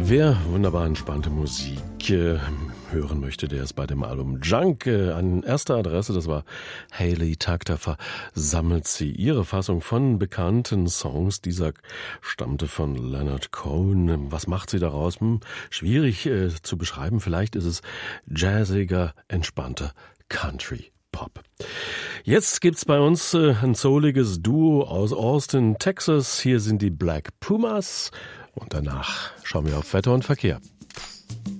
Wer wunderbar entspannte Musik hören möchte, der ist bei dem Album Junk an erster Adresse. Das war Hayley Takter. Versammelt sie ihre Fassung von bekannten Songs. Dieser stammte von Leonard Cohen. Was macht sie daraus? Schwierig zu beschreiben. Vielleicht ist es jazziger, entspannter Country Pop. Jetzt gibt's bei uns ein souliges Duo aus Austin, Texas. Hier sind die Black Pumas. Und danach schauen wir auf Wetter und Verkehr.